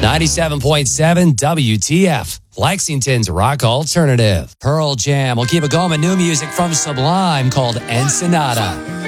97.7 WTF, Lexington's rock alternative. Pearl Jam will keep it going with new music from Sublime called Ensenada.